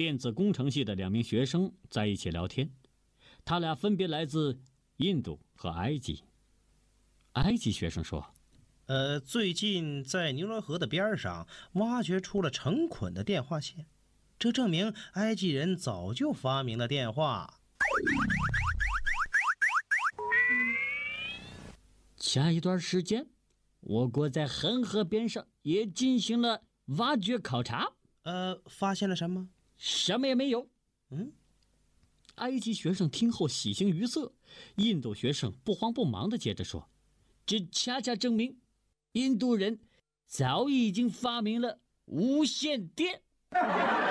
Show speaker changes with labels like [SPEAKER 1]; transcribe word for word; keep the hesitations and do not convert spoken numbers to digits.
[SPEAKER 1] 电子工程系的两名学生在一起聊天，他俩分别来自印度和埃及。埃及学生说：
[SPEAKER 2] 呃，最近在尼罗河的边上挖掘出了成捆的电话线，这证明埃及人早就发明了电话。
[SPEAKER 1] 前一段时间，我国在恒河边上也进行了挖掘考察。
[SPEAKER 2] 呃，发现了什么？
[SPEAKER 1] 什么也没有。
[SPEAKER 2] 嗯，
[SPEAKER 1] 埃及学生听后喜形于色，印度学生不慌不忙地接着说：这恰恰证明印度人早已经发明了无线电。